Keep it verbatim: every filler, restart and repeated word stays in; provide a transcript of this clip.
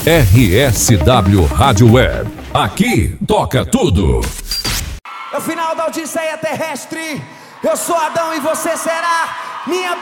R S W Rádio Web. Aqui toca tudo. É o final da Odisseia terrestre. Eu sou Adão e você será minha